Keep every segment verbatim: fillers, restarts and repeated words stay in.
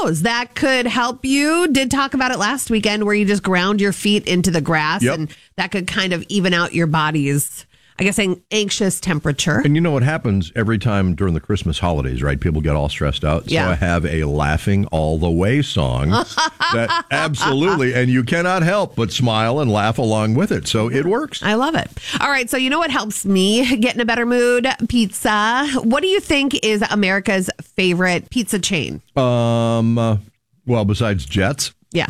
knows? That could help you. Did talk about it last weekend where you just ground your feet into the grass, yep. and that could kind of even out your body's, I guess, an anxious temperature. And you know what happens every time during the Christmas holidays, right? People get all stressed out. Yeah. So I have a laughing all the way song that absolutely, and you cannot help but smile and laugh along with it. So it works. I love it. All right. So you know what helps me get in a better mood? Pizza. What do you think is America's favorite pizza chain? Um. Uh, well, besides Jets, Yeah.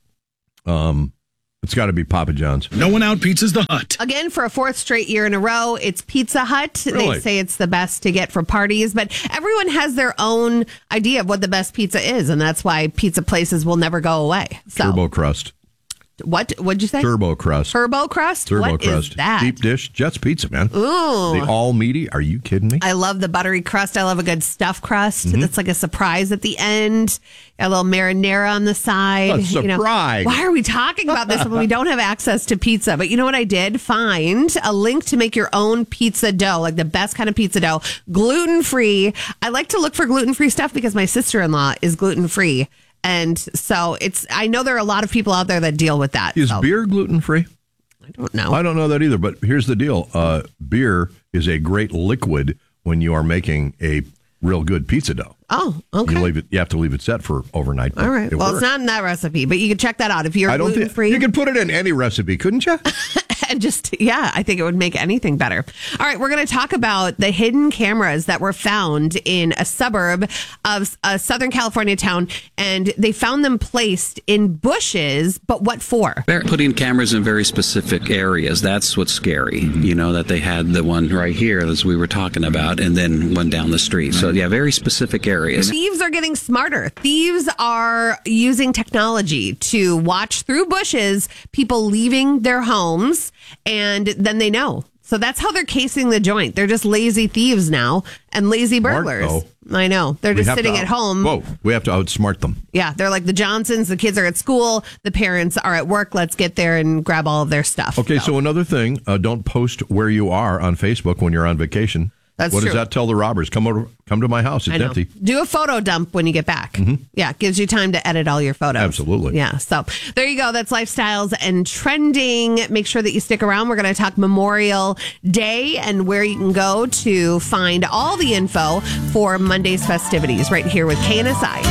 um, it's got to be Papa John's. No one out-pizzas the Hut. Again, for a fourth straight year in a row, it's Pizza Hut. Really? They say it's the best to get for parties, but everyone has their own idea of what the best pizza is, and that's why pizza places will never go away. So, Turbo crust. what what'd you say? Turbo crust. Turbo crust? Turbo What crust. is that? Deep dish Jets pizza, man. Ooh. The all meaty. Are you kidding me? I love the buttery crust. I love a good stuffed crust. Mm-hmm. It's like a surprise at the end. A little marinara on the side. A surprise. You know, why are we talking about this when we don't have access to pizza? But you know what I did? Find a link to make your own pizza dough, like the best kind of pizza dough, gluten-free. I like to look for gluten-free stuff because my sister-in-law is gluten-free. And so it's, I know there are a lot of people out there that deal with that. Is so. beer gluten-free? I don't know. I don't know that either, but here's the deal. Uh, beer is a great liquid when you are making a real good pizza dough. Oh, okay. You leave it. You have to leave it set for overnight. All right. It Well, works. it's not in that recipe, but you can check that out if you're I don't gluten think free. you could put it in any recipe, couldn't you? And just, yeah, I think it would make anything better. All right, we're going to talk about the hidden cameras that were found in a suburb of a Southern California town, and they found them placed in bushes, but what for? They're putting cameras in very specific areas. That's what's scary, you know, that they had the one right here, as we were talking about, and then one down the street. So, yeah, very specific areas. Thieves are getting smarter. Thieves are using technology to watch through bushes, people leaving their homes, and then they know. So that's how they're casing the joint. They're just lazy thieves now and lazy burglars. Smart, I know. They're We just have sitting to at out- home. Whoa, we have to outsmart them. Yeah, they're like the Johnsons. The kids are at school. The parents are at work. Let's get there and grab all of their stuff. Okay, so, another thing, uh, don't post where you are on Facebook when you're on vacation. That's what true. does that tell the robbers? Come over, come to my house. It's I know. empty. Do a photo dump when you get back. Mm-hmm. Yeah, it gives you time to edit all your photos. Absolutely. Yeah, so there you go. That's Lifestyles and Trending. Make sure that you stick around. We're going to talk Memorial Day and where you can go to find all the info for Monday's festivities right here with K N S I.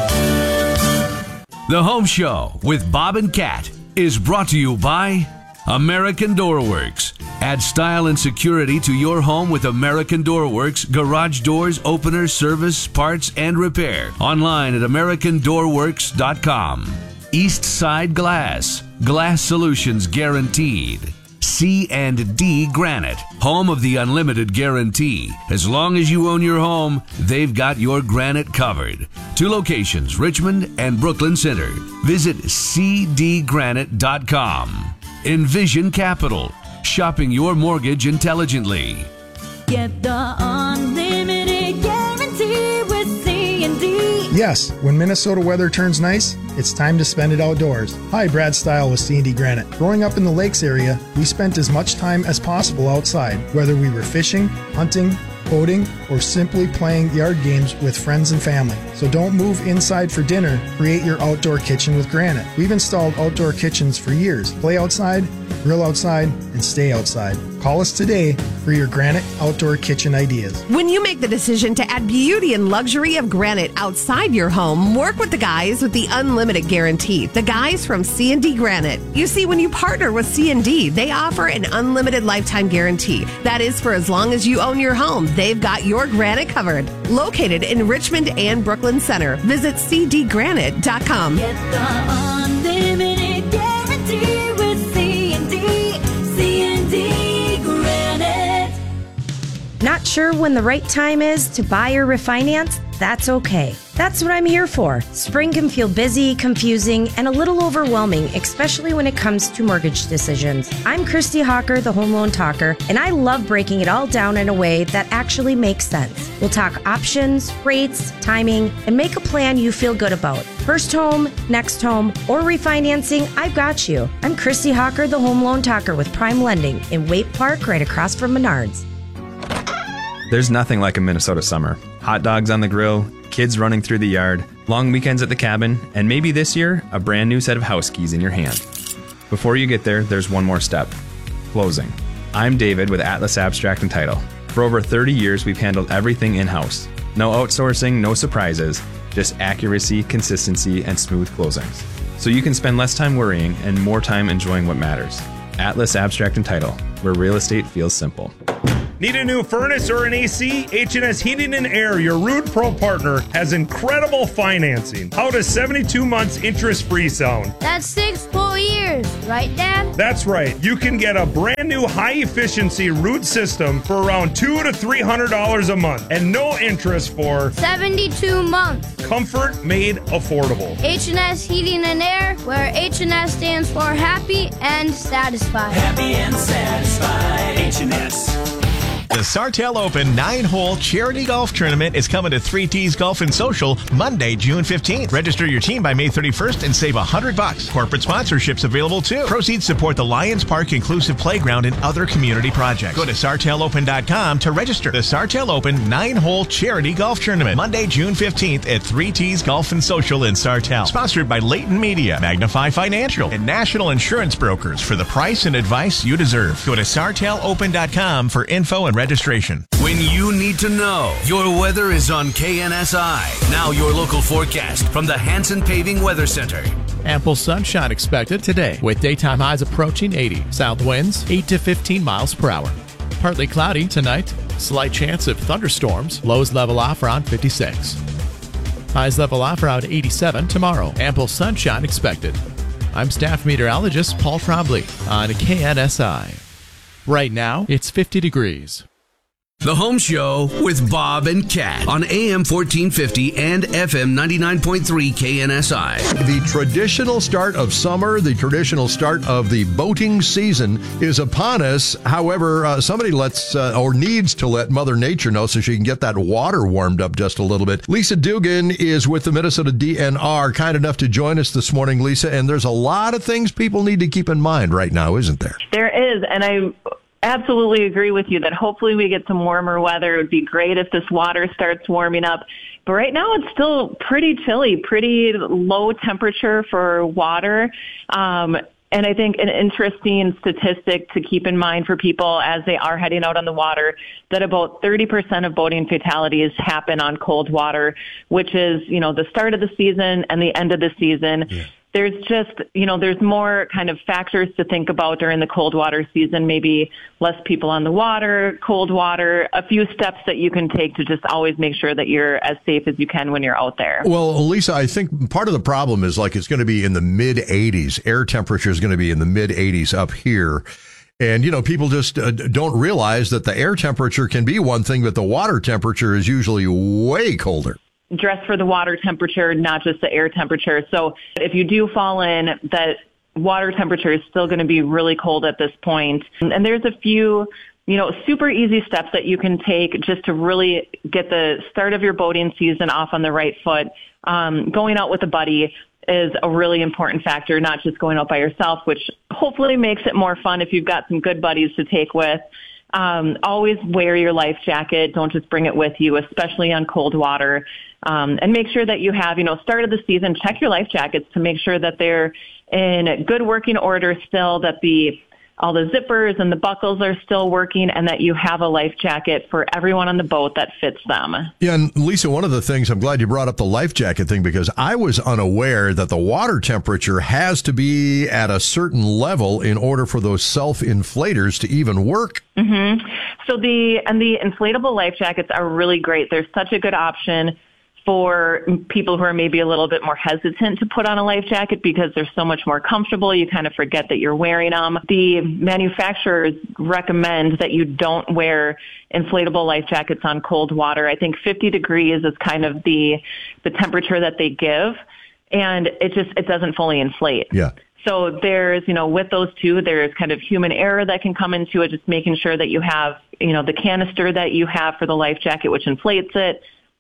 The Home Show with Bob and Kat is brought to you by American Door Works. Add style and security to your home with American Door Works garage doors, openers, service, parts, and repair. Online at american door works dot com. East Side Glass. Glass solutions guaranteed. C and D Granite, home of the unlimited guarantee. As long as you own your home, they've got your granite covered. Two locations, Richmond and Brooklyn Center. Visit c d granite dot com. Envision Capital, shopping your mortgage intelligently. Get the unlimited guarantee with C and D. Yes, when Minnesota weather turns nice, it's time to spend it outdoors. Hi, Brad Stile with C and D Granite. Growing up in the lakes area, we spent as much time as possible outside, whether we were fishing, hunting, boating, or simply playing yard games with friends and family. So don't move inside for dinner. Create your outdoor kitchen with Granite. We've installed outdoor kitchens for years. Play outside, grill outside, and stay outside. Call us today for your Granite outdoor kitchen ideas. When you make the decision to add beauty and luxury of granite outside your home, work with the guys with the unlimited guarantee. The guys from C and D Granite. You see, when you partner with C and D, they offer an unlimited lifetime guarantee. That is for as long as you own your home. They've got your granite covered. Located in Richmond and Brooklyn Center. Visit c d granite dot com. Get the unlimited guarantee with C and D. C and D Granite. Not sure when the right time is to buy or refinance? That's okay. That's what I'm here for. Spring can feel busy, confusing, and a little overwhelming, especially when it comes to mortgage decisions. I'm Christy Hawker, the Home Loan Talker, and I love breaking it all down in a way that actually makes sense. We'll talk options, rates, timing, and make a plan you feel good about. First home, next home, or refinancing, I've got you. I'm Christy Hawker, the Home Loan Talker with Prime Lending in Waite Park, right across from Menards. There's nothing like a Minnesota summer. Hot dogs on the grill, kids running through the yard, long weekends at the cabin, and maybe this year, a brand new set of house keys in your hand. Before you get there, there's one more step. Closing. I'm David with Atlas Abstract and Title. For over thirty years, we've handled everything in-house. No outsourcing, no surprises, just accuracy, consistency, and smooth closings. So you can spend less time worrying and more time enjoying what matters. Atlas Abstract and Title, where real estate feels simple. Need a new furnace or an A C? H and S Heating and Air, your Rude Pro partner, has incredible financing. How does seventy-two months interest-free sound? That's six full years, right, Dad? That's right. You can get a brand new high-efficiency Rude system for around two hundred to three hundred dollars a month and no interest for seventy-two months. Comfort made affordable. H and S Heating and Air, where H and S stands for happy and satisfied. Happy and satisfied. H and S. The Sartell Open nine-hole charity golf tournament is coming to three T's Golf and Social Monday, June fifteenth. Register your team by May thirty-first and save one hundred bucks. Corporate sponsorships available too. Proceeds support the Lions Park Inclusive Playground and other community projects. Go to Sartell Open dot com to register. The Sartell Open nine-hole charity golf tournament Monday, June fifteenth at three T's Golf and Social in Sartell. Sponsored by Leighton Media, Magnify Financial, and National Insurance Brokers for the price and advice you deserve. Go to Sartell Open dot com for info and registration. When you need to know, your weather is on K N S I. Now your local forecast from the Hanson Paving Weather Center. Ample sunshine expected today with daytime highs approaching eighty. South winds eight to fifteen miles per hour. Partly cloudy tonight. Slight chance of thunderstorms. Lows level off around fifty-six. Highs level off around eighty-seven tomorrow. Ample sunshine expected. I'm staff meteorologist Paul Trombley on K N S I. Right now, it's fifty degrees. The Home Show with Bob and Kat on A M fourteen fifty and F M ninety-nine point three K N S I. The traditional start of summer, the traditional start of the boating season is upon us. However, uh, somebody lets uh, or needs to let Mother Nature know so she can get that water warmed up just a little bit. Lisa Dugan is with the Minnesota D N R, kind enough to join us this morning, Lisa, and there's a lot of things people need to keep in mind right now, isn't there? There is, and I absolutely agree with you that hopefully we get some warmer weather. It would be great if this water starts warming up. But right now it's still pretty chilly, pretty low temperature for water. Um, and I think an interesting statistic to keep in mind for people as they are heading out on the water, that about thirty percent of boating fatalities happen on cold water, which is, you know, the start of the season and the end of the season. Yeah. There's just, you know, there's more kind of factors to think about during the cold water season, maybe less people on the water, cold water, a few steps that you can take to just always make sure that you're as safe as you can when you're out there. Well, Lisa, I think part of the problem is like it's going to be in the mid eighties. Air temperature is going to be in the mid eighties up here. And, you know, people just uh, don't realize that the air temperature can be one thing, but the water temperature is usually way colder. Dress for the water temperature, not just the air temperature. So if you do fall in, that water temperature is still going to be really cold at this point. And there's a few, you know, super easy steps that you can take just to really get the start of your boating season off on the right foot. Um, going out with a buddy is a really important factor, not just going out by yourself, which hopefully makes it more fun if you've got some good buddies to take with. Um, always wear your life jacket. Don't just bring it with you, especially on cold water. Um, and make sure that you have, you know, start of the season, check your life jackets to make sure that they're in good working order still, that the all the zippers and the buckles are still working, and that you have a life jacket for everyone on the boat that fits them. Yeah, and Lisa, one of the things, I'm glad you brought up the life jacket thing, because I was unaware that the water temperature has to be at a certain level in order for those self-inflators to even work. Mm-hmm. So the, and the inflatable life jackets are really great. They're such a good option for people who are maybe a little bit more hesitant to put on a life jacket because they're so much more comfortable. You kind of forget that you're wearing them. The manufacturers recommend that you don't wear inflatable life jackets on cold water. I think fifty degrees is kind of the the temperature that they give, and it just it doesn't fully inflate. Yeah. So there's, you know, with those two, there's kind of human error that can come into it, just making sure that you have, you know, the canister that you have for the life jacket, which inflates it.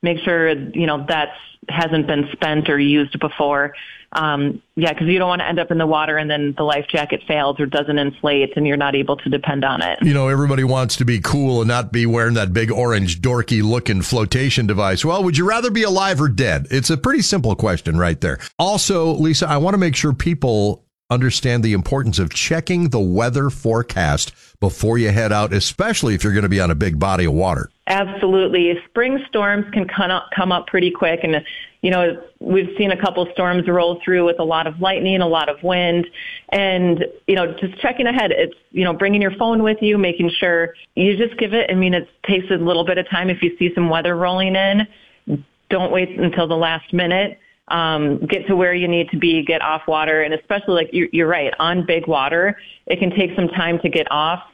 make sure, you know, that's hasn't been spent or used before. Um, yeah, because you don't want to end up in the water and then the life jacket fails or doesn't inflate and you're not able to depend on it. You know, everybody wants to be cool and not be wearing that big orange dorky looking flotation device. Well, would you rather be alive or dead? It's a pretty simple question right there. Also, Lisa, I want to make sure people understand the importance of checking the weather forecast before you head out, especially if you're going to be on a big body of water. Absolutely. Spring storms can come up, come up pretty quick. And, you know, we've seen a couple storms roll through with a lot of lightning, a lot of wind. And, you know, just checking ahead, it's, you know, bringing your phone with you, making sure you just give it. I mean, it takes a little bit of time. If you see some weather rolling in, don't wait until the last minute. Um, get to where you need to be, get off water. And especially, like, you're, you're right, on big water, it can take some time to get off.